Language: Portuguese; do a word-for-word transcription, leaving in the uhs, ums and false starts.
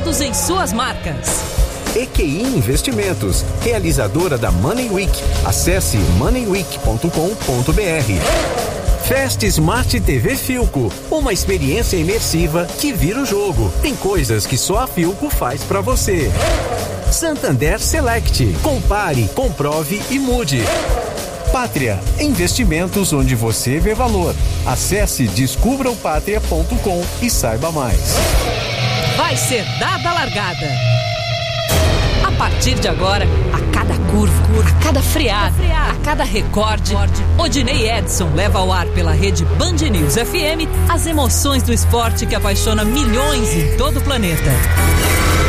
descontos em suas marcas. E Q I Investimentos, realizadora da Money Week. Acesse money week ponto com ponto b r. Fast Smart T V Philco, uma experiência imersiva que vira o jogo. Tem coisas que só a Philco faz pra você. Santander Select, compare, comprove e mude. Pátria, investimentos onde você vê valor. Acesse descubra o pátria ponto com e saiba mais. Vai ser dada a largada. A partir de agora, a cada curva, a cada freada, a cada recorde, Odinei Edson leva ao ar pela rede Band News F M as emoções do esporte que apaixona milhões em todo o planeta.